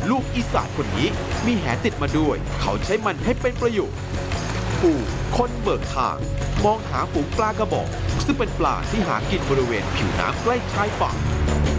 ลูกอีสานคนนี้มีแหติดมาด้วยเขาใช้มันให้เป็นประโยชน์ปูคนเบิกทางมองหาฝูงปลากระบอกซึ่งเป็นปลาที่หากินบริเวณผิวน้ำใกล้ชายฝั่ง